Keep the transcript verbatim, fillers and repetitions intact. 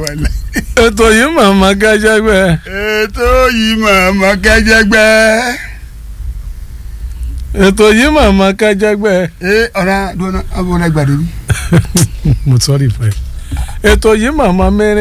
ètò yìí màmá kẹjẹgbẹ. ètò yìí màmá kẹjẹgbẹ. ètò yìí màmá kẹjẹgbẹ. ẹ ọ̀rá dúró náà abúlé gbàdúrà. mo sọ́ọ́rì fẹ́. ètò yìí màmá mẹ́rin.